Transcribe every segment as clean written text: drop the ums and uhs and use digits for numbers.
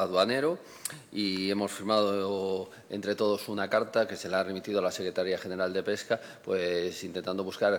aduanero y hemos firmado entre todos una carta que se la ha remitido a la Secretaría General de Pesca, pues intentando buscar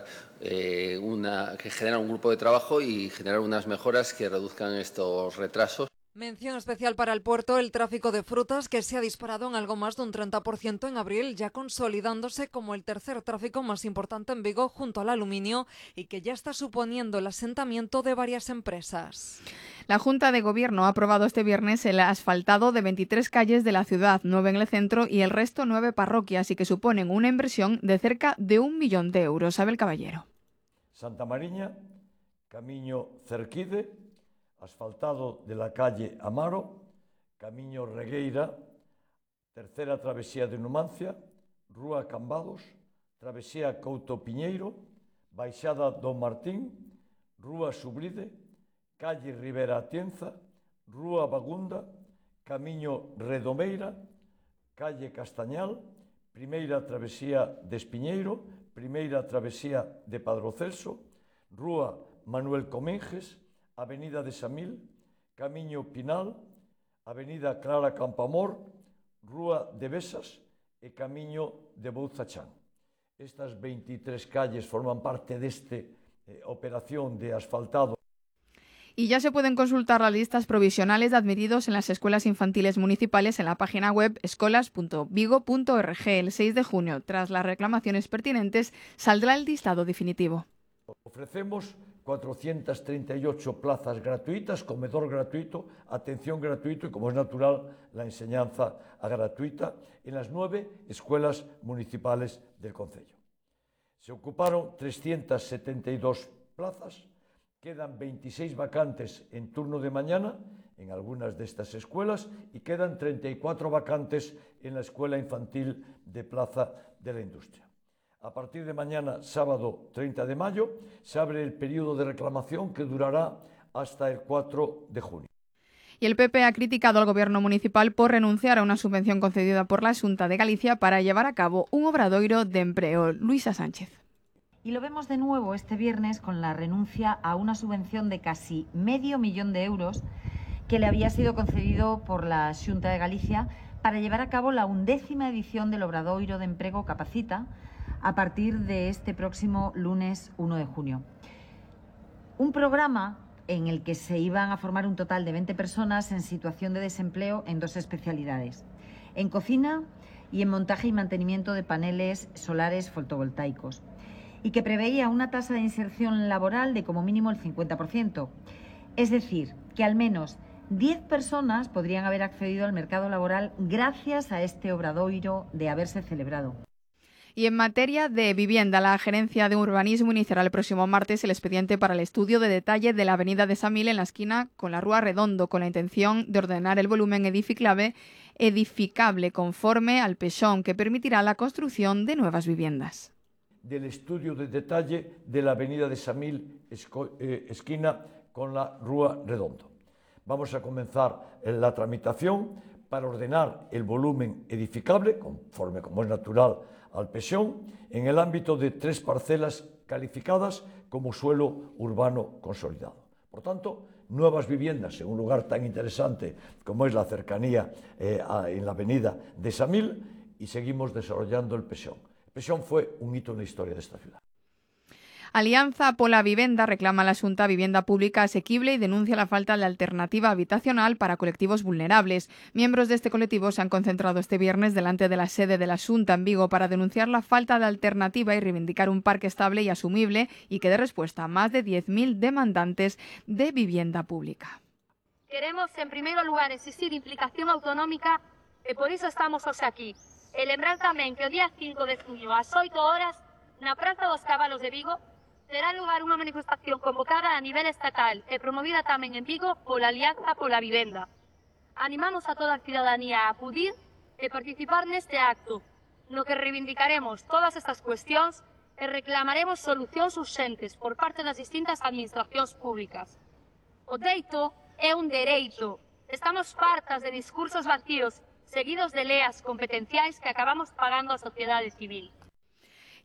que generar un grupo de trabajo y generar unas mejoras que reduzcan estos retrasos. Mención especial para el puerto, el tráfico de frutas, que se ha disparado en algo más de un 30% en abril, ya consolidándose como el tercer tráfico más importante en Vigo junto al aluminio y que ya está suponiendo el asentamiento de varias empresas. La Junta de Gobierno ha aprobado este viernes el asfaltado de 23 calles de la ciudad, 9 en el centro y el resto 9 parroquias, y que suponen una inversión de cerca de 1 millón de euros. Abel Caballero. Santa Mariña, Camiño Cerquide, asfaltado de la calle Amaro, Camiño Regueira, tercera travesía de Numancia, Rúa Cambados, travesía Couto Piñeiro, Baixada Don Martín, Rúa Subride, calle Rivera Atienza, Rúa Bagunda, Camiño Redomeira, calle Castañal, primeira travesía de Espiñeiro, primeira travesía de Padro Celso, Rúa Manuel Comenges, Avenida de Samil, Camiño Pinal, Avenida Clara Campoamor, Rúa de Besas e Camiño de Bouzachán. Estas 23 calles forman parte desta operación de asfaltado. Y ya se pueden consultar las listas provisionales de admitidos en las escuelas infantiles municipales en la página web escolas.vigo.org. El 6 de junio, tras las reclamaciones pertinentes, saldrá el listado definitivo. Ofrecemos 438 plazas gratuitas, comedor gratuito, atención gratuito y, como es natural, la enseñanza gratuita en las 9 escuelas municipales del concello. Se ocuparon 372 plazas, quedan 26 vacantes en turno de mañana en algunas de estas escuelas y quedan 34 vacantes en la escuela infantil de Plaza de la Industria. A partir de mañana, sábado 30 de mayo, se abre el periodo de reclamación que durará hasta el 4 de junio. Y el PP ha criticado al Gobierno municipal por renunciar a una subvención concedida por la Xunta de Galicia para llevar a cabo un obradoiro de empleo. Luisa Sánchez. Y lo vemos de nuevo este viernes con la renuncia a una subvención de casi medio millón de euros que le había sido concedido por la Xunta de Galicia para llevar a cabo la 11ª edición del Obradoiro de Emprego Capacita a partir de este próximo lunes 1 de junio. Un programa en el que se iban a formar un total de 20 personas en situación de desempleo en 2 especialidades, en cocina y en montaje y mantenimiento de paneles solares fotovoltaicos, y que preveía una tasa de inserción laboral de como mínimo el 50%. Es decir, que al menos 10 personas podrían haber accedido al mercado laboral gracias a este obradoiro de haberse celebrado. Y en materia de vivienda, la Gerencia de Urbanismo iniciará el próximo martes el expediente para el estudio de detalle de la avenida de Samil en la esquina con la Rúa Redondo, con la intención de ordenar el volumen edificable conforme al pexón, que permitirá la construcción de nuevas viviendas. Del estudio de detalle de la avenida de Samil, esquina con la Rúa Redondo. Vamos a comenzar la tramitación para ordenar el volumen edificable, conforme como es natural al pexón, en el ámbito de 3 parcelas calificadas como suelo urbano consolidado. Por tanto, nuevas viviendas en un lugar tan interesante como es la cercanía en la avenida de Samil, y seguimos desarrollando el pexón. El pexón fue un hito en la historia de esta ciudad. Alianza pola Vivenda reclama a la Xunta vivienda pública asequible y denuncia la falta de alternativa habitacional para colectivos vulnerables. Miembros de este colectivo se han concentrado este viernes delante de la sede de la Xunta en Vigo para denunciar la falta de alternativa y reivindicar un parque estable y asumible y que dé respuesta a más de 10.000 demandantes de vivienda pública. Queremos, en primeiro lugar, exigir implicación autonómica e por iso estamos hoxe aquí. E lembrar tamén que o día 5 de junio, ás 8 horas, na Praza dos Cabalos de Vigo, terá lugar unha manifestación convocada a nivel estatal e promovida tamén en Vigo pola Alianza pola Vivenda. Animamos a toda a cidadanía a acudir e participar neste acto, no que reivindicaremos todas estas cuestións e reclamaremos solucións urxentes por parte das distintas administracións públicas. O deito é un dereito. Estamos fartas de discursos vacíos seguidos de leas competenciais que acabamos pagando a sociedade civil.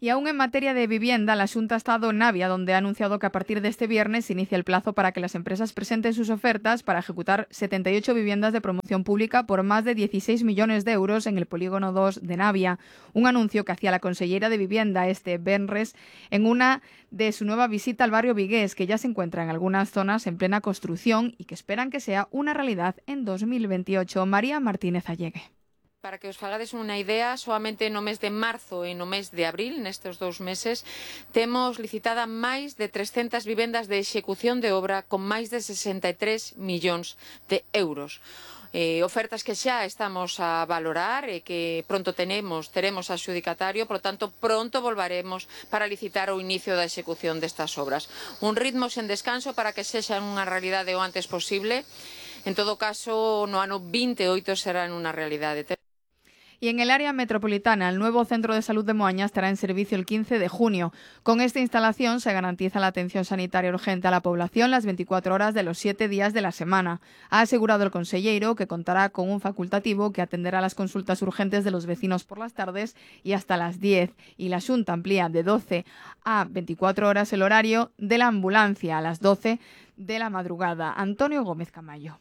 Y aún en materia de vivienda, la Xunta ha estado en Navia, donde ha anunciado que a partir de este viernes se inicia el plazo para que las empresas presenten sus ofertas para ejecutar 78 viviendas de promoción pública por más de 16 millones de euros en el polígono 2 de Navia. Un anuncio que hacía la consellera de Vivienda este venres en una de su nueva visita al barrio Vigués, que ya se encuentra en algunas zonas en plena construcción y que esperan que sea una realidad en 2028. María Martínez Allegue. Para que os fagades unha idea, solamente no mes de marzo e no mes de abril, nestes 2 meses, temos licitada máis de 300 vivendas de execución de obra con máis de 63 millóns de euros. Ofertas que xa estamos a valorar e que pronto teremos adxudicatario, por lo tanto, pronto volvaremos para licitar o inicio da execución destas obras. Un ritmo sen descanso para que sexan unha realidade o antes posible. En todo caso, no ano 28 serán unha realidade. Y en el área metropolitana, el nuevo Centro de Salud de Moaña estará en servicio el 15 de junio. Con esta instalación se garantiza la atención sanitaria urgente a la población las 24 horas de los 7 días de la semana. Ha asegurado el conselleiro que contará con un facultativo que atenderá las consultas urgentes de los vecinos por las tardes y hasta las 10. Y la Xunta amplía de 12 a 24 horas el horario de la ambulancia a las 12 de la madrugada. Antonio Gómez Camayo.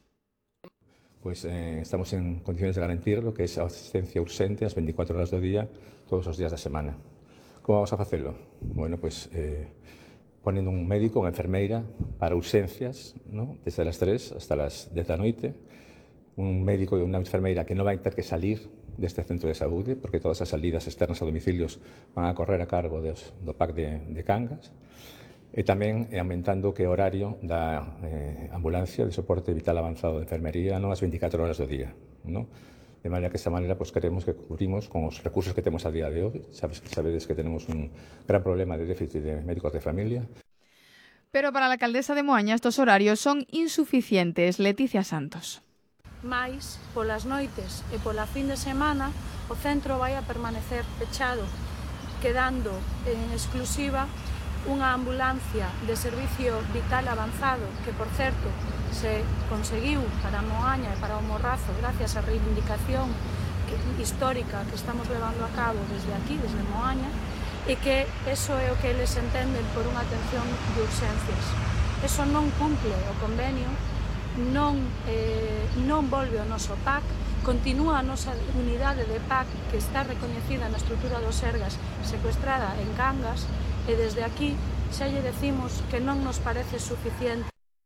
Pues estamos en condiciones de garantir lo que es a asistencia urxente as 24 horas do día, todos os días da semana. Como vamos a facelo? Bueno, pues poniendo un médico, unha enfermeira para urxencias, ¿no? Desde las 3 hasta las 10 da noite, un médico e unha enfermeira que non vai ter que salir deste centro de saúde, porque todas as salidas externas a domicilios van a correr a cargo do PAC de Cangas. E tamén aumentando que horario da ambulancia de soporte vital avanzado de enfermería non as 24 horas do día, ¿no? De manera que esta manera pues, queremos que cubrimos con os recursos que temos a día de hoy. Sabedes que tenemos un gran problema de déficit de médicos de familia. Pero para la alcaldesa de Moaña estos horarios son insuficientes. Leticia Santos. Mais, polas noites e pola fin de semana, o centro vai a permanecer pechado, quedando en exclusiva unha ambulancia de servicio vital avanzado que, por certo, se conseguiu para Moaña e para o Morrazo gracias á reivindicación histórica que estamos levando a cabo desde aquí, desde Moaña, e que eso é o que eles entenden por unha atención de urxencias. Eso non cumple o convenio, non volve o noso PAC, continúa a nosa unidade de PAC que está recoñecida na estrutura dos Sergas secuestrada en Cangas, e desde aquí xa lle decimos que non nos parece suficiente.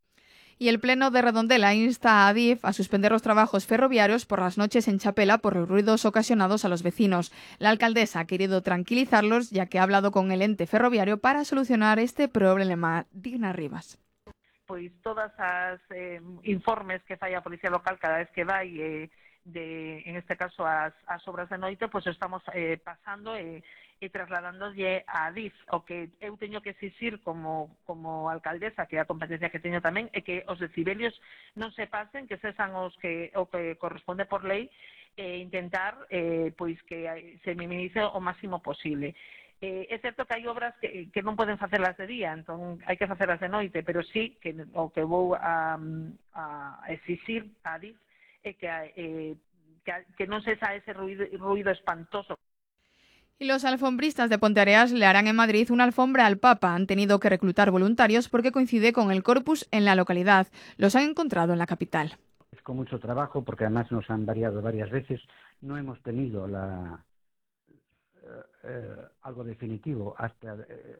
Y el Pleno de Redondela insta a Adif a suspender los trabajos ferroviarios por las noches en Chapela por los ruidos ocasionados a los vecinos. La alcaldesa ha querido tranquilizarlos, ya que ha hablado con el ente ferroviario para solucionar este problema. Digna Rivas. Pois todas as informes que fai a Policía Local cada vez que vai en este caso as obras de noite, pois estamos pasando e trasladándolle a Adif. O que eu teño que exixir como alcaldesa, que é a competencia que teño tamén, é que os decibelios non se pasen, que sexan o que corresponde por lei, e intentar pois que se minimice o máximo posible. É certo que hai obras que non poden facelas de día, entón hai que facelas de noite, pero sí que o que vou a exixir a Adif é que non se xa ese ruido espantoso. Y los alfombristas de Ponteareas le harán en Madrid una alfombra al Papa. Han tenido que reclutar voluntarios porque coincide con el Corpus en la localidad. Los han encontrado en la capital. Es con mucho trabajo porque además nos han variado varias veces. No hemos tenido algo definitivo hasta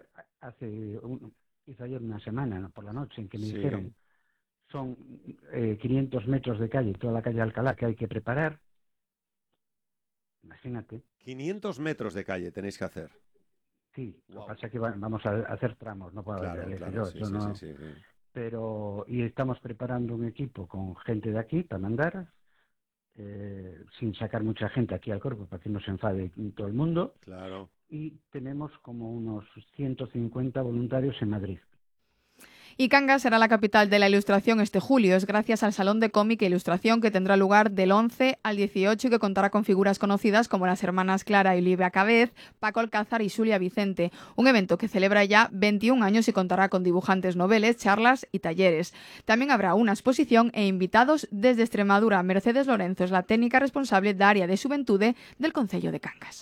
hizo ayer una semana, ¿no? Por la noche, en que me dijeron son 500 metros de calle, toda la calle Alcalá que hay que preparar. Imagínate. 500 metros de calle tenéis que hacer. Sí, wow. Lo que pasa es que vamos a hacer tramos, no puedo sí. Pero y estamos preparando un equipo con gente de aquí para mandar, sin sacar mucha gente aquí al cuerpo para que no se enfade todo el mundo. Claro. Y tenemos como unos 150 voluntarios en Madrid. Y Cangas será la capital de la ilustración este julio. Es gracias al Salón de Cómic e Ilustración que tendrá lugar del 11 al 18 y que contará con figuras conocidas como las hermanas Clara y Olivia Cabez, Paco Alcázar y Xulia Vicente. Un evento que celebra ya 21 años y contará con dibujantes noveles, charlas y talleres. También habrá una exposición e invitados desde Extremadura. Mercedes Lorenzo es la técnica responsable da área de xuventude del Concello de Cangas.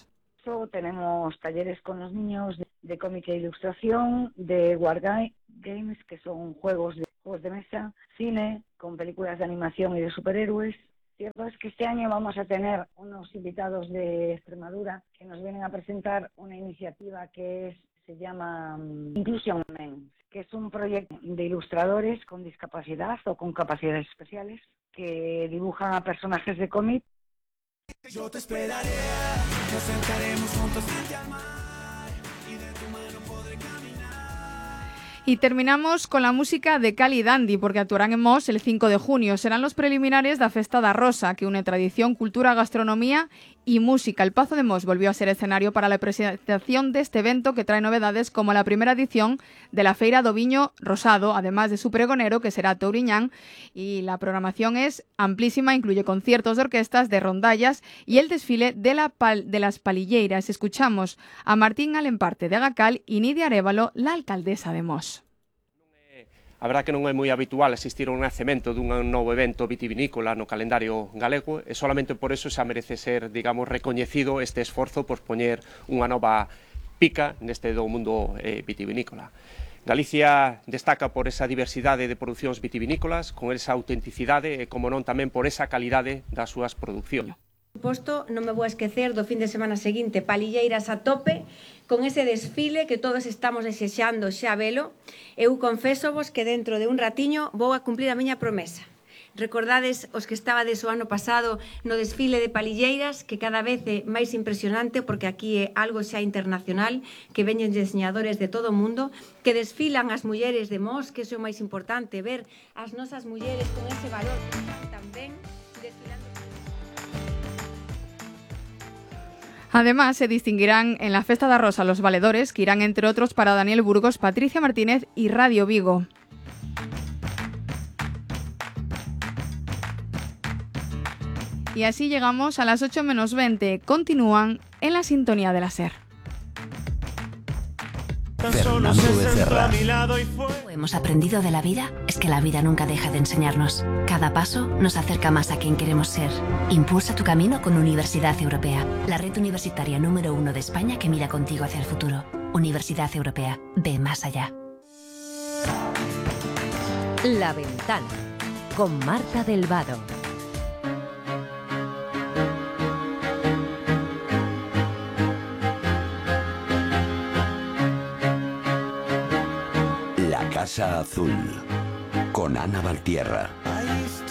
Tenemos talleres con los niños de cómic e ilustración, de Wargames, que son juegos de mesa, cine, con películas de animación y de superhéroes. Cierto es que este año vamos a tener unos invitados de Extremadura que nos vienen a presentar una iniciativa que se llama Inclusion Men, que es un proyecto de ilustradores con discapacidad o con capacidades especiales que dibujan a personajes de cómic. Yo te esperaré, nos sentaremos juntos frente al mar y de tu mano podré caminar. Y terminamos con la música de Cali Dandy, porque actuarán en Mos el 5 de junio. Serán los preliminares da Festa da Rosa, que une tradición, cultura, gastronomía y música. El Pazo de Mos volvió a ser escenario para la presentación de este evento, que trae novedades como la primera edición de la Feira do Viño Rosado, además de su pregonero, que será Touriñán, y la programación es amplísima, incluye conciertos de orquestas, de rondallas y el desfile de las palilleiras. Escuchamos a Martín Alemparte de Agacal y Nidia Arévalo, la alcaldesa de Mos. A verdade que non é moi habitual asistir a un nacemento dun novo evento vitivinícola no calendario galego e solamente por eso xa merece ser, digamos, recoñecido este esforzo por poñer unha nova pica neste do mundo vitivinícola. Galicia destaca por esa diversidade de producións vitivinícolas, con esa autenticidade e, como non, tamén por esa calidade das súas producións. Por suposto, non me vou a esquecer do fin de semana seguinte, palilleiras a tope, con ese desfile que todos estamos desexando xa velo. Eu confésovos que dentro de un ratiño vou a cumplir a miña promesa. Recordades os que estabades o ano pasado no desfile de palilleiras, que cada vez é máis impresionante porque aquí é algo xa internacional, que veñen diseñadores de todo o mundo, que desfilan as mulleres de Mos, que iso é o máis importante, ver as nosas mulleres con ese valor tamén desfilando. Además, se distinguirán en la Festa da Rosa los valedores, que irán entre otros para Daniel Burgos, Patricia Martínez y Radio Vigo. Y así llegamos a las 8 menos 20. Continúan en la sintonía de la SER. Fernando Becerra. Hemos aprendido de la vida es que la vida nunca deja de enseñarnos. Cada paso nos acerca más a quien queremos ser. Impulsa tu camino con Universidad Europea, la red universitaria número 1 de España que mira contigo hacia el futuro. Universidad Europea, ve más allá. La Ventana, con Marta del Vado. Casa Azul, con Ana Valtierra.